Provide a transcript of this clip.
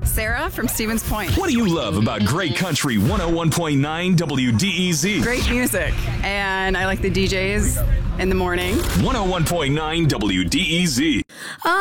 Sarah from Stevens Point. What do you love about Great Country 101.9 WDEZ? Great music, and I like the DJs in the morning. 101.9 WDEZ.